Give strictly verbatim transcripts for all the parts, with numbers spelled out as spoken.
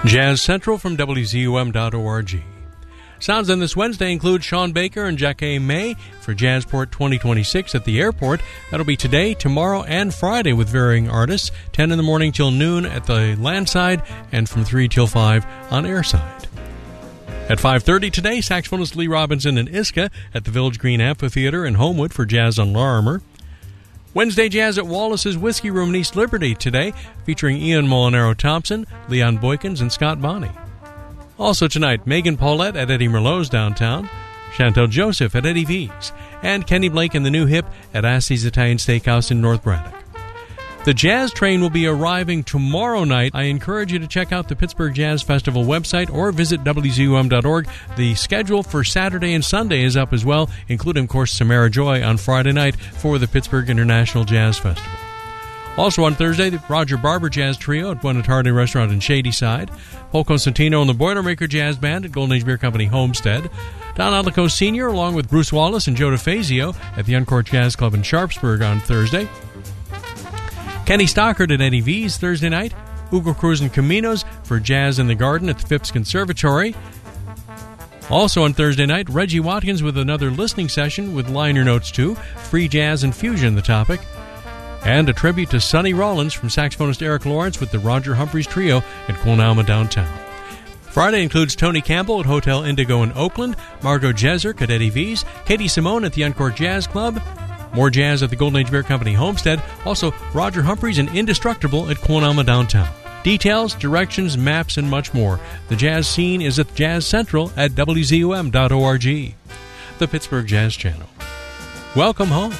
Jazz Central from W Z U M dot org. Sounds on this Wednesday include Sean Baker and Jackie May for Jazzport twenty twenty-six at the airport. That'll be today, tomorrow, and Friday with varying artists, ten in the morning till noon at the landside and from three till five on airside. At five thirty today, saxophonist Lee Robinson and Iska at the Village Green Amphitheater in Homewood for Jazz on Larimer. Wednesday Jazz at Wallace's Whiskey Room in East Liberty today, featuring Ian Molinaro-Thompson, Leon Boykins, and Scott Bonney. Also tonight, Megan Paulette at Eddie Merlot's downtown, Chantel Joseph at Eddie V's, and Kenny Blake and the New Hip at Assie's Italian Steakhouse in North Braddock. The Jazz Train will be arriving tomorrow night. I encourage you to check out the Pittsburgh Jazz Festival website or visit W Z U M dot org. The schedule for Saturday and Sunday is up as well, including, of course, Samara Joy on Friday night for the Pittsburgh International Jazz Festival. Also on Thursday, the Roger Barber Jazz Trio at Buena Tarde Restaurant in Shadyside, Paul Costantino and the Boilermaker Jazz Band at Golden Age Beer Company Homestead, Don Alico Senior along with Bruce Wallace and Joe DeFazio at the Uncourt Jazz Club in Sharpsburg on Thursday, Kenny Stockard at Eddie V's Thursday night, Hugo Cruz and Caminos for Jazz in the Garden at the Phipps Conservatory. Also on Thursday night, Reggie Watkins with another listening session with liner notes too, free jazz and fusion the topic. And a tribute to Sonny Rollins from saxophonist Eric Lawrence with the Roger Humphreys Trio at Quonalma downtown. Friday includes Tony Campbell at Hotel Indigo in Oakland, Margot Jeserk at Eddie V's, Katie Simone at the Uncourt Jazz Club, more jazz at the Golden Age Beer Company Homestead, also Roger Humphreys and Indestructible at Quonalma downtown. Details, directions, maps, and much more. The jazz scene is at Jazz Central at W Z U M dot org. The Pittsburgh Jazz Channel. Welcome home.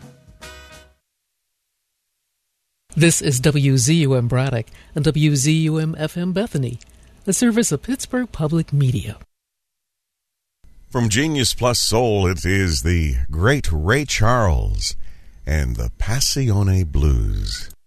This is W Z U M Braddock and W Z U M F M Bethany, a service of Pittsburgh Public Media. From Genius Plus Soul, it is the great Ray Charles and the Passione Blues.